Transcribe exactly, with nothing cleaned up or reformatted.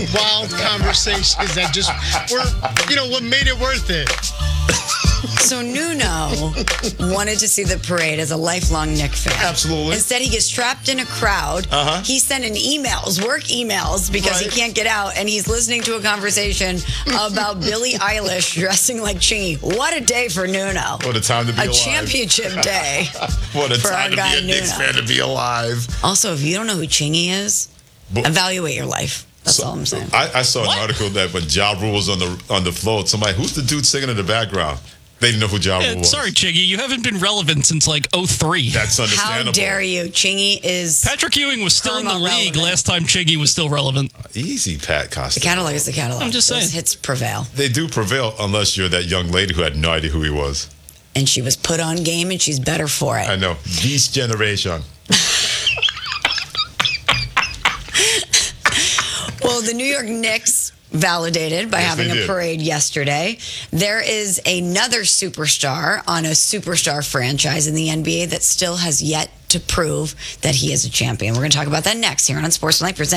wild conversations that just were, you know, what made it worth it. So Nuno wanted to see the parade as a lifelong Knick fan. Absolutely. Instead, he gets trapped in a crowd. Uh-huh. He's sending emails, work emails, because Right. he can't get out, and he's listening to a conversation about Billie Eilish dressing like Chingy. What a day for Nuno. What a time to be a alive. championship day. What a for time our to guy be a Knicks Nuno. fan to be alive. Also, if you don't know who Chingy is, But- evaluate your life. That's So- all I'm saying. I, I saw an What? article that when Ja Rule was on the on the floor, somebody, who's the dude singing in the background? They didn't know who Ja Rule Yeah, was. sorry, Chiggy, you haven't been relevant since like oh three. That's How understandable. dare you? Chingy is Patrick Ewing was still in the Perma league relevant. last time Chiggy was still relevant. Easy, Pat the Costa. catalog is the catalog. I'm just Those saying. hits prevail. They do prevail unless you're that young lady who had no idea who he was. And she was put on game, and she's better for it. I know. This generation. Well, the New York Knicks validated by Yes, having they a did. parade yesterday. There is another superstar on a superstar franchise in the N B A that still has yet to prove that he is a champion. We're going to talk about that next here on Sports Night.